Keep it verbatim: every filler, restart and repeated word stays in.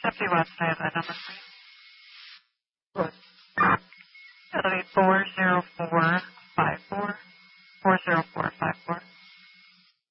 Deputy Watson, I have that number for you. What? That'll be four zero four